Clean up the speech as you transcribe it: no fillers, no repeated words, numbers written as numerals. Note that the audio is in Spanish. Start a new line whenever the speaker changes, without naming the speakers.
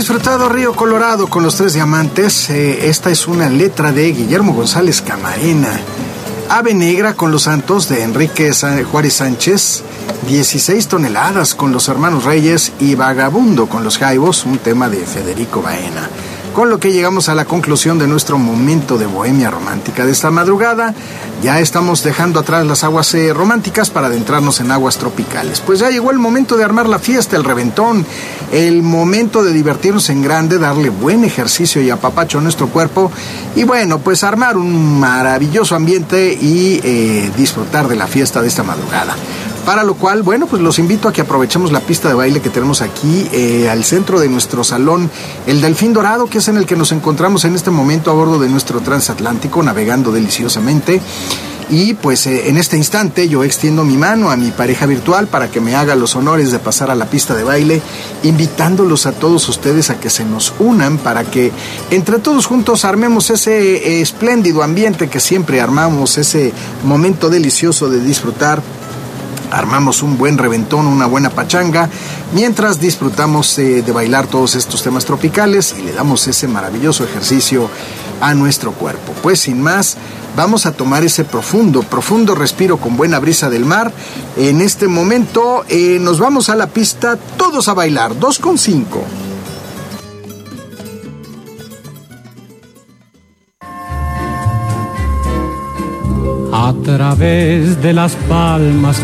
disfrutado Río Colorado con los Tres Diamantes. Esta es una letra de Guillermo González Camarena. Ave Negra con los Santos de Enrique Juárez Sánchez. 16 toneladas con los Hermanos Reyes. Y Vagabundo con los Jaivos, un tema de Federico Baena. Con lo que llegamos a la conclusión de nuestro momento de bohemia romántica de esta madrugada. Ya estamos dejando atrás las aguas románticas para adentrarnos en aguas tropicales. Pues ya llegó el momento de armar la fiesta, el reventón, el momento de divertirnos en grande, darle buen ejercicio y apapacho a nuestro cuerpo y bueno, pues armar un maravilloso ambiente y disfrutar de la fiesta de esta madrugada. Para lo cual, bueno, pues los invito a que aprovechemos la pista de baile que tenemos aquí al centro de nuestro salón, el Delfín Dorado, que es en el que nos encontramos en este momento a bordo de nuestro transatlántico, navegando deliciosamente. Y pues en este instante yo extiendo mi mano a mi pareja virtual para que me haga los honores de pasar a la pista de baile, invitándolos a todos ustedes a que se nos unan para que entre todos juntos armemos ese espléndido ambiente que siempre armamos, ese momento delicioso de disfrutar. Armamos un buen reventón, una buena pachanga, mientras disfrutamos de bailar todos estos temas tropicales y le damos ese maravilloso ejercicio a nuestro cuerpo. Pues sin más, vamos a tomar ese profundo respiro con buena brisa del mar. En este momento nos vamos a la pista, todos a bailar, 2.5.
A través de las palmas